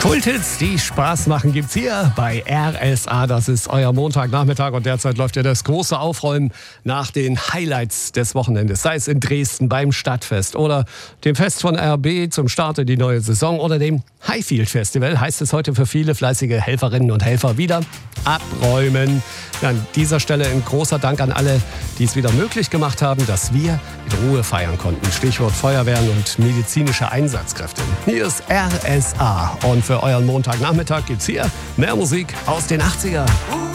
Kulthits, die Spaß machen, gibt's hier bei RSA. Das ist euer Montagnachmittag und derzeit läuft ja das große Aufräumen nach den Highlights des Wochenendes. Sei es in Dresden beim Stadtfest oder dem Fest von RB zum Start in die neue Saison oder dem Highfield Festival, heißt es heute für viele fleißige Helferinnen und Helfer wieder abräumen. Ja, an dieser Stelle ein großer Dank an alle, die es wieder möglich gemacht haben, dass wir in Ruhe feiern konnten. Stichwort Feuerwehren und medizinische Einsatzkräfte. Hier ist RSA und für euren Montagnachmittag gibt's hier mehr Musik aus den 80er.